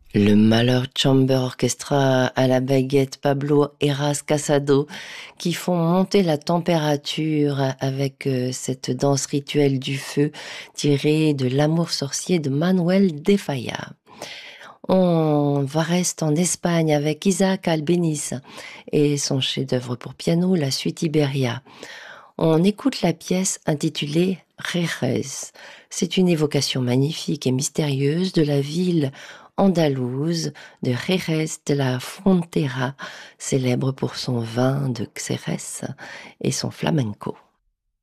Le Malheur Chamber Orchestra à la baguette Pablo Heras Casado qui font monter la température avec cette danse rituelle du feu tirée de L'amour sorcier de Manuel de Falla. On va rester en Espagne avec Isaac Albéniz et son chef-d'œuvre pour piano, la suite Iberia. On écoute la pièce intitulée Jerez. C'est une évocation magnifique et mystérieuse de la ville andalouse de Jerez de la Frontera, célèbre pour son vin de Xérès et son flamenco.